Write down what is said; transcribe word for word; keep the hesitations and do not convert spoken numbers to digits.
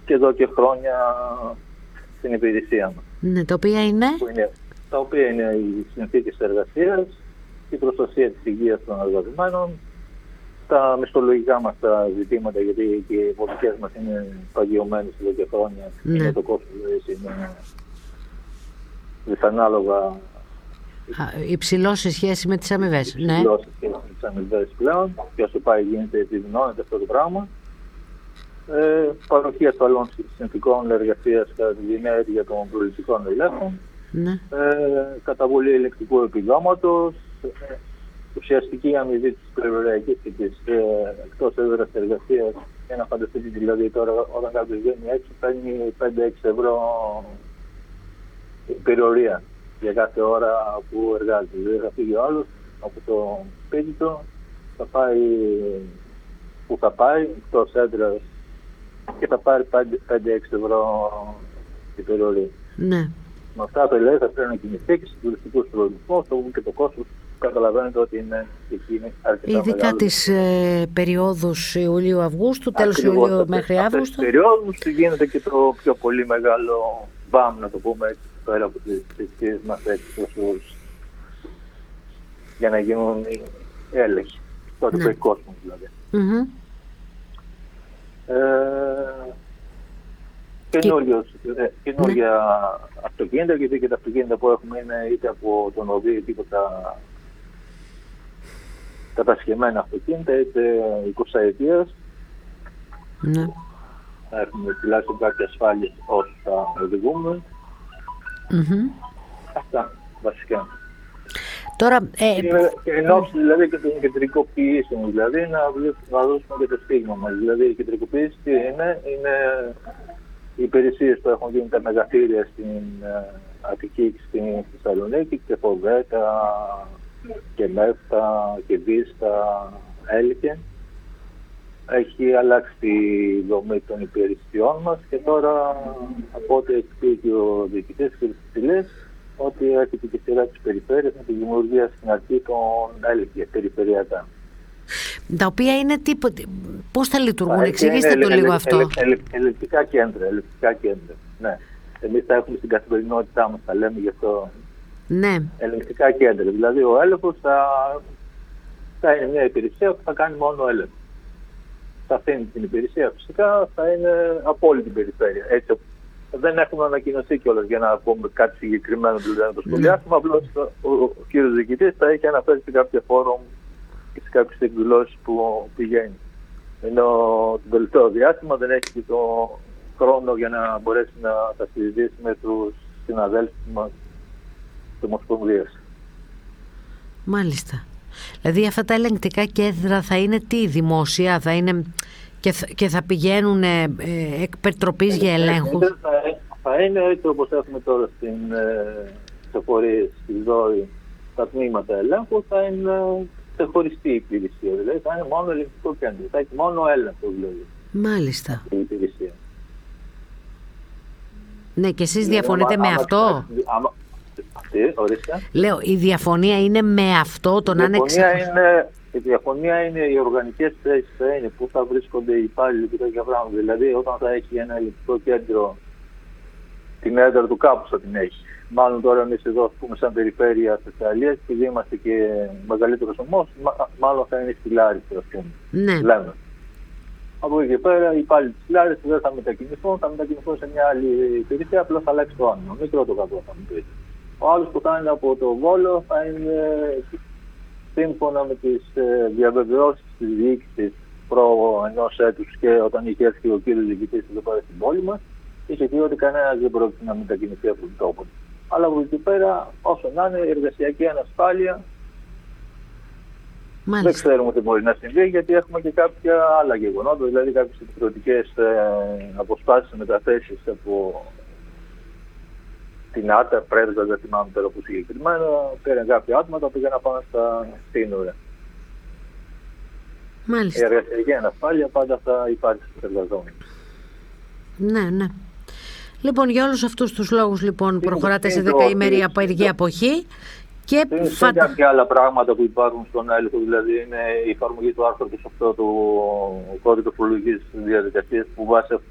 και εδώ και χρόνια στην υπηρεσία μας. Ναι, τα οποία είναι? είναι? Τα οποία είναι οι συνθήκες εργασίας, η προστασία της υγείας των εργαζομένων, τα μισθολογικά μας τα ζητήματα, γιατί και οι υποδοχές μας είναι παγιωμένες εδώ και χρόνια, ναι. και το κόστος είναι δυσανάλογα υψηλό σε σχέση με τις αμοιβές. Ναι. Υψηλό σε σχέση με τις αμοιβές πλέον, και όσο πάει γίνεται επιδεινώνεται αυτό το πράγμα. Ε, παροχή ασφαλών συνθηκών εργασίας κατά τη διενέργεια των προληπτικών ελέγχων, ναι. ε, καταβολή ηλεκτρικού επιδόματος, ε, ουσιαστική αμοιβή της πληροριακής και της ε, εκτός έδρας εργασίας. Για να φανταστείτε, δηλαδή τώρα όταν κάποιος βγαίνει έξω παίρνει πέντε έξι ευρώ περιορία για κάθε ώρα που εργάζεται. Δηλαδή θα φύγει ο άλλος από το σπίτι του, θα πάει που θα πάει, εκτός έδρας, και θα πάρει πέντε έξι ευρώ την περιορία. Ναι. Με αυτά το λέει θα πρέπει να κινηθεί και στους τουριστικούς προορισμούς, το και το κόστος καταλαβαίνετε ότι είναι εκεί αρκετά ειδικά μεγάλο. τις ε, περιόδους Ιουλίου-Αυγούστου, τέλος Ιουλίου μέχρι Αύγουστο. Στις περιόδους γίνεται και το πιο πολύ μεγάλο μπαμ, να το πούμε έτσι, πέρα από τις θρησκείες μας έξω, για να γίνουν οι έλεγχοι. Το ναι. κόσμο δηλαδή. Mm-hmm. Ε, καινούργια και... αυτοκίνητα, γιατί και τα αυτοκίνητα που έχουμε είναι είτε από τον ΟΔΗ είτε τα κατασκευμένα αυτοκίνητα, είτε εικοσαετίας. Ναι. Θα έχουμε τουλάχιστον κάποια ασφάλεια όσο θα οδηγούμε. Mm-hmm. Αυτά βασικά. Τώρα, ε... και εν ώψη δηλαδή και των κεντρικοποιήσεων, δηλαδή να, να δώσουμε και το στίγμα μας. Δηλαδή η κεντρικοποίηση τι είναι, είναι οι υπηρεσίες που έχουν γίνει τα μεγαθύρια στην uh, Αττική και στην Θεσσαλονίκη, και Φοβέτα και Μέφτα και Βίστα, Έλικε. Έχει αλλάξει τη δομή των υπηρεσιών μας και τώρα, από ό,τι έχει και ο διοικητής Χριστιλής, ότι έρχεται και σειρά της περιφέρειας με τη δημιουργία στην αρχή των Έλικε περιφερειακά. Τα οποία είναι τίποτε. Πώς θα λειτουργούν, εξηγήστε το λίγο αυτό. Ελεκτικά κέντρα, ελεκτικά κέντρα. Ναι. Εμείς τα έχουμε στην καθημερινότητά μας, τα λέμε γι' αυτό. Ναι. Ελεκτικά κέντρα. Δηλαδή ο έλεγχος θα, θα είναι μια υπηρεσία που θα κάνει μόνο έλεγχο. Θα αφήνει την υπηρεσία φυσικά, θα είναι από όλη την περιφέρεια. Έτσι, δεν έχουμε ανακοινωθεί κιόλας για να πούμε κάτι συγκεκριμένο, δηλαδή να το σχολιάσουμε. Απλώς ο, ο, ο κύριος διοικητής θα έχει αναφέρει σε κάποια φόρουμ και σε κάποιες εκδηλώσεις που πηγαίνει. Ενώ το τελευταίο διάστημα δεν έχει και το χρόνο για να μπορέσει να τα συζητήσει με τους συναδέλφους μας της Ομοσπονδίας. Μάλιστα. Δηλαδή αυτά τα ελεγκτικά κέντρα θα είναι τι, δημόσια, θα είναι και θα, και θα πηγαίνουν ε, ε, εκ περιτροπής για ελέγχους? Θα, θα είναι έτσι όπως έχουμε τώρα στην ε, εφορίες, στη ΔΟΗ, τα τμήματα ελέγχου, θα είναι ξεχωριστή υπηρεσία, δηλαδή θα είναι μόνο ελεγκτικό κέντρο, θα έχει μόνο έλεγχο δηλαδή. Μάλιστα. Η υπηρεσία. Ναι, και εσείς διαφωνείτε με αυτό? Άμα, τι, ορίστε. Λέω, η διαφωνία είναι με αυτό, το να είναι ξεχωριστή. Η διαφωνία είναι οι οργανικές θέσεις, θα είναι πού θα βρίσκονται οι υπάλληλοι και τέτοια πράγματα. Δηλαδή, όταν θα έχει ένα ελεγκτικό κέντρο, την έδρα του κάπου θα την έχει. Μάλλον τώρα εμείς εδώ, ας πούμε, σαν περιφέρεια Θεσσαλίας, επειδή είμαστε και μεγαλύτερος ομός, μάλλον θα είναι στη Λάρισα, ας πούμε. Ναι. Λέμε. Από εκεί και πέρα, οι υπάλληλοι της Λάρισας δεν θα μετακινηθούν, θα μετακινηθούν σε μια άλλη υπηρεσία, απλώς θα αλλάξει το όνομα. Μικρό το κακό θα μου πει. Ο άλλος που θα είναι από το Βόλο θα είναι σύμφωνα με τις ε, διαβεβαιώσεις της διοίκησης προ ενός έτους, και όταν είχε έρθει ο κύριος διοικητής εδώ πέρα στην πόλη μας, είχε πει ότι κανένας δεν πρόκειται να μετακινηθεί από τον τόπο. Αλλά από εκεί πέρα, όσο να είναι, η εργασιακή ανασφάλεια, μάλιστα, δεν ξέρουμε τι μπορεί να συμβεί, γιατί έχουμε και κάποια άλλα γεγονότα, δηλαδή κάποιες επιχειρηματικές ε, αποσπάσεις, μεταθέσεις από την Άτα, Πρέβεζα, δεν θυμάμαι τώρα που συγκεκριμένα, πήραν κάποια άτομα τα οποία να πάνε στα σύνορα. Μάλιστα. Η εργασιακή ανασφάλεια πάντα θα υπάρχει στους εργαζόμενους. Ναι, ναι. Λοιπόν, για όλους αυτούς τους λόγους, λοιπόν, προχωράτε σε δεκαήμερη απεργία αποχή. Και είναι φα... κάποια άλλα πράγματα που υπάρχουν στον έλεγχο, δηλαδή είναι η εφαρμογή του άρθρου είκοσι οκτώ του Κώδικα Φορολογικής Διαδικασίας, που βάσει